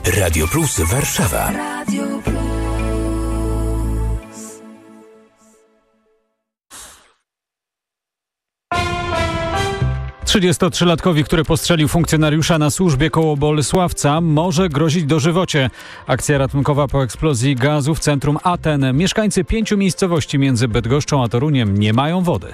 Radio Plus Warszawa. Radio Plus. 33-latkowi, który postrzelił funkcjonariusza na służbie koło Bolesławca, może grozić dożywocie. Akcja ratunkowa po eksplozji gazu w centrum Aten. Mieszkańcy 5 miejscowości między Bydgoszczą a Toruniem nie mają wody.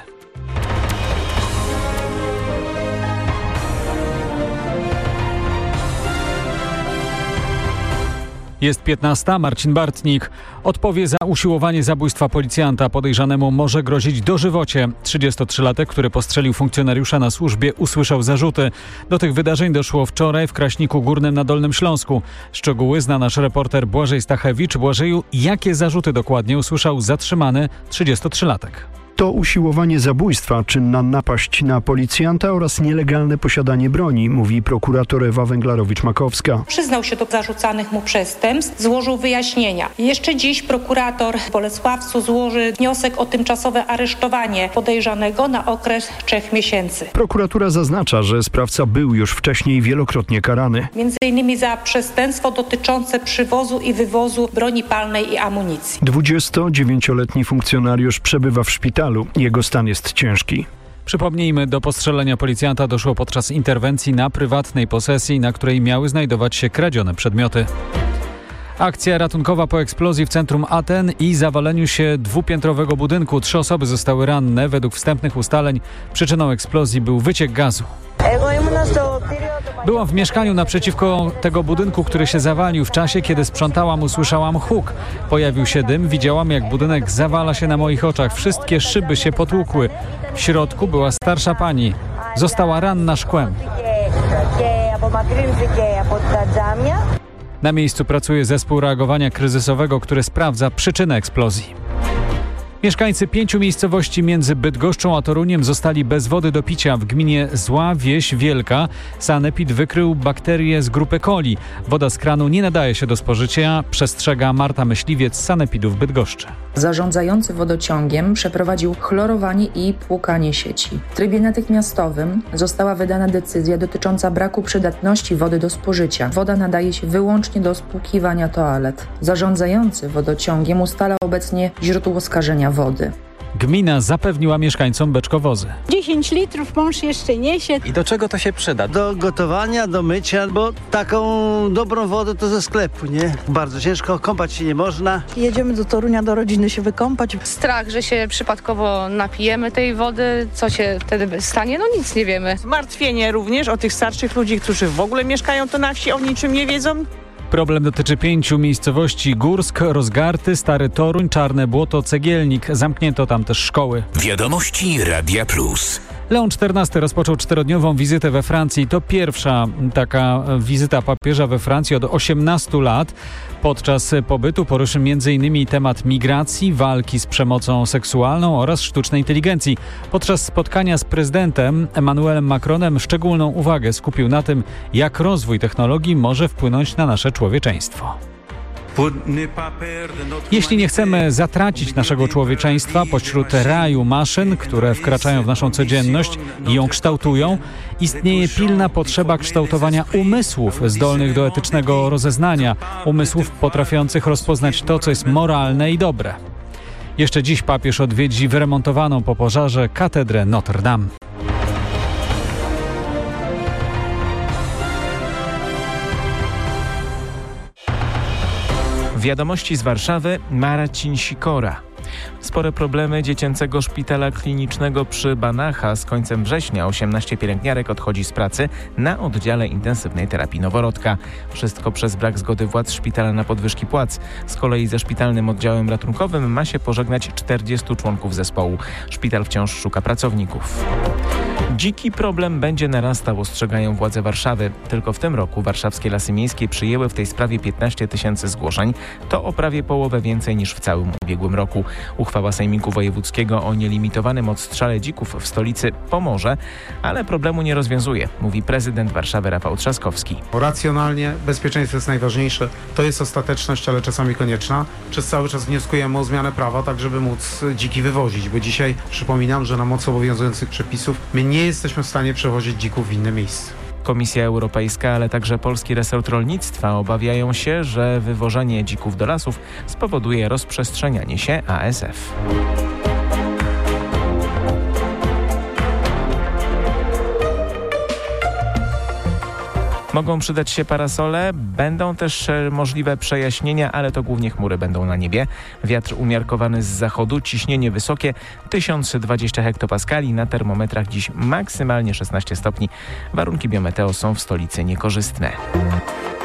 Jest 15. Marcin Bartnik odpowie za usiłowanie zabójstwa policjanta. Podejrzanemu może grozić dożywocie. 33-latek, który postrzelił funkcjonariusza na służbie, usłyszał zarzuty. Do tych wydarzeń doszło wczoraj w Kraśniku Górnym na Dolnym Śląsku. Szczegóły zna nasz reporter Błażej Stachewicz. Błażeju, jakie zarzuty dokładnie usłyszał zatrzymany 33-latek? To usiłowanie zabójstwa, czynna napaść na policjanta oraz nielegalne posiadanie broni, mówi prokurator Ewa Węglarowicz-Makowska. Przyznał się do zarzucanych mu przestępstw, złożył wyjaśnienia. Jeszcze dziś prokurator w Bolesławcu złoży wniosek o tymczasowe aresztowanie podejrzanego na okres 3 miesięcy. Prokuratura zaznacza, że sprawca był już wcześniej wielokrotnie karany. Między innymi za przestępstwo dotyczące przywozu i wywozu broni palnej i amunicji. 29-letni funkcjonariusz przebywa w szpitalu. Jego stan jest ciężki. Przypomnijmy, do postrzelenia policjanta doszło podczas interwencji na prywatnej posesji, na której miały znajdować się kradzione przedmioty. Akcja ratunkowa po eksplozji w centrum Aten i zawaleniu się dwupiętrowego budynku. 3 osoby zostały ranne. Według wstępnych ustaleń przyczyną eksplozji był wyciek gazu. Byłam w mieszkaniu naprzeciwko tego budynku, który się zawalił. W czasie, kiedy sprzątałam, usłyszałam huk. Pojawił się dym, widziałam, jak budynek zawala się na moich oczach. Wszystkie szyby się potłukły. W środku była starsza pani. Została ranna szkłem. Na miejscu pracuje zespół reagowania kryzysowego, który sprawdza przyczynę eksplozji. Mieszkańcy 5 miejscowości między Bydgoszczą a Toruniem zostali bez wody do picia. W gminie Zła Wieś Wielka sanepid wykrył bakterie z grupy coli. Woda z kranu nie nadaje się do spożycia, przestrzega Marta Myśliwiec z sanepidów Bydgoszczy. Zarządzający wodociągiem przeprowadził chlorowanie i płukanie sieci. W trybie natychmiastowym została wydana decyzja dotycząca braku przydatności wody do spożycia. Woda nadaje się wyłącznie do spłukiwania toalet. Zarządzający wodociągiem ustala obecnie źródło skażenia wody. Gmina zapewniła mieszkańcom beczkowozy. 10 litrów mąż jeszcze niesie. I do czego to się przyda? Do gotowania, do mycia, bo taką dobrą wodę to ze sklepu, nie? Bardzo ciężko, kąpać się nie można. Jedziemy do Torunia do rodziny się wykąpać. Strach, że się przypadkowo napijemy tej wody. Co się wtedy stanie? No nic nie wiemy. Zmartwienie również o tych starszych ludzi, którzy w ogóle mieszkają to na wsi, o niczym nie wiedzą. Problem dotyczy 5 miejscowości: Górsk, Rozgarty, Stary Toruń, Czarne Błoto, Cegielnik. Zamknięto tam też szkoły. Wiadomości Radia Plus. Leon XIV rozpoczął 4-dniową wizytę we Francji. To pierwsza taka wizyta papieża we Francji od 18 lat. Podczas pobytu poruszył m.in. temat migracji, walki z przemocą seksualną oraz sztucznej inteligencji. Podczas spotkania z prezydentem Emmanuelem Macronem szczególną uwagę skupił na tym, jak rozwój technologii może wpłynąć na nasze człowieczeństwo. Jeśli nie chcemy zatracić naszego człowieczeństwa pośród raju maszyn, które wkraczają w naszą codzienność i ją kształtują, istnieje pilna potrzeba kształtowania umysłów zdolnych do etycznego rozeznania, umysłów potrafiących rozpoznać to, co jest moralne i dobre. Jeszcze dziś papież odwiedzi wyremontowaną po pożarze katedrę Notre Dame. Wiadomości z Warszawy, Marcin Sikora. Spore problemy dziecięcego szpitala klinicznego przy Banacha. Z końcem września 18 pielęgniarek odchodzi z pracy na oddziale intensywnej terapii noworodka. Wszystko przez brak zgody władz szpitala na podwyżki płac. Z kolei ze szpitalnym oddziałem ratunkowym ma się pożegnać 40 członków zespołu. Szpital wciąż szuka pracowników. Dziki problem będzie narastał, ostrzegają władze Warszawy. Tylko w tym roku warszawskie Lasy Miejskie przyjęły w tej sprawie 15 000 zgłoszeń. To o prawie połowę więcej niż w całym ubiegłym roku. Uchwała Sejmiku Wojewódzkiego o nielimitowanym odstrzale dzików w stolicy pomoże, ale problemu nie rozwiązuje, mówi prezydent Warszawy Rafał Trzaskowski. Racjonalnie bezpieczeństwo jest najważniejsze. To jest ostateczność, ale czasami konieczna. Przez cały czas wnioskujemy o zmianę prawa, tak żeby móc dziki wywozić, bo dzisiaj przypominam, że na mocy obowiązujących przepisów my nie jesteśmy w stanie przewozić dzików w inne miejsce. Komisja Europejska, ale także polski resort rolnictwa obawiają się, że wywożenie dzików do lasów spowoduje rozprzestrzenianie się ASF. Mogą przydać się parasole, będą też możliwe przejaśnienia, ale to głównie chmury będą na niebie. Wiatr umiarkowany z zachodu, ciśnienie wysokie 1020 hektopaskali, na termometrach dziś maksymalnie 16 stopni. Warunki biometeo są w stolicy niekorzystne.